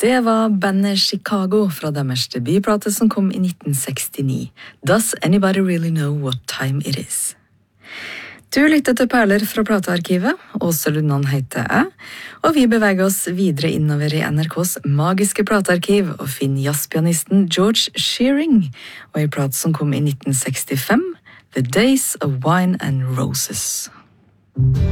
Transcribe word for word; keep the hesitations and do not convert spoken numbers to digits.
Det var bandet Chicago fra deres debutplate som kom i nitten sekstini. Does anybody really know what time it is? Du lytter til Perler fra platearkivet, Åse Lundan heter jeg, og vi beveger oss videre innover i N R K's magiske platearkiv og finner jazzpianisten George Shearing, og en plate som kom i nitten sekstifem, The Days of Wine and Roses.